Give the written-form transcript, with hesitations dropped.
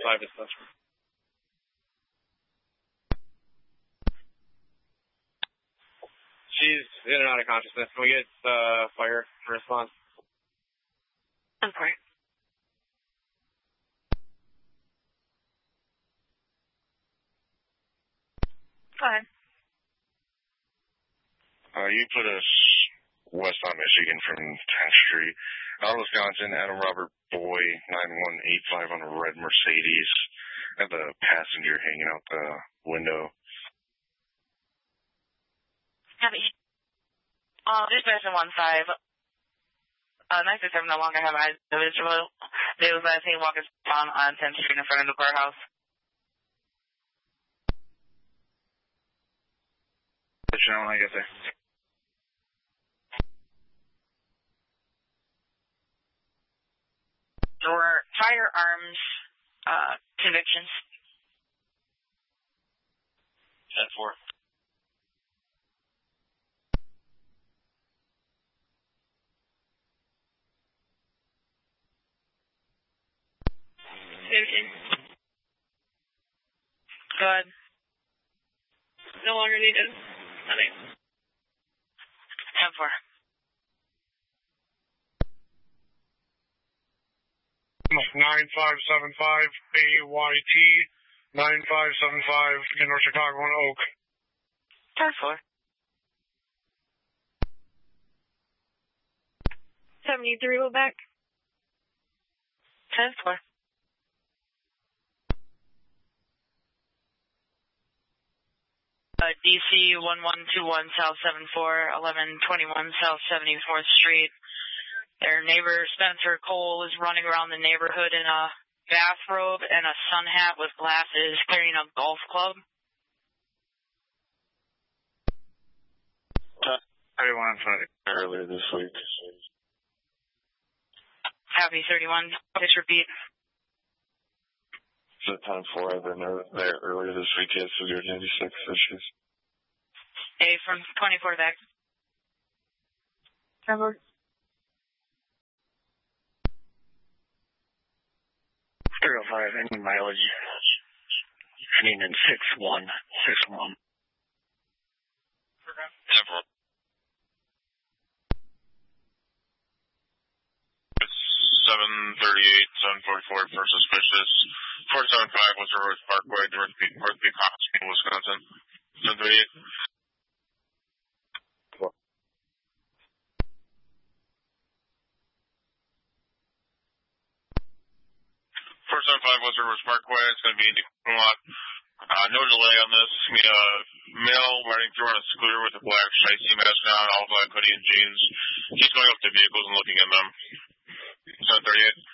5 dispatcher. She's in and out of consciousness. Can we get fire for response? Okay. Go ahead. You put us west on Michigan from 10th Street. Out of Wisconsin, Adam Robert Boy, 9185 on a red Mercedes. Have a passenger hanging out the window. Copy. Dispatch on 1-5. 967 no longer have eyes visible. They was last seen walking on 10th Street in front of the courthouse. I guess There were firearms convictions. 10-4. Go ahead. No longer needed. Nothing. 10-4. 9575 AYT 9575 in North Chicago and Oak. 10-4. 73 go back. 10-4. DC 1121 South 74, 1121 South 74th Street. Their neighbor Spencer Cole is running around the neighborhood in a bathrobe and a sun hat with glasses, carrying a golf club. Everyone earlier this week. Happy 31. Just repeat. So 10-4, I've been there earlier this week at Severe 96 issues. A from 24 back. Trevor. Stereo 5, any mileage ending in 6161. 10-4. 738, 744 for suspicious. 475 was Rose Parkway, North Peak Hospital, Wisconsin. 738. 475 was Rose Parkway. It's going to be in the lot. No delay on this. It's going to be a male riding through on a scooter with a black shiesty mask on, all black hoodie and jeans. He's going up to vehicles and looking at them. 738.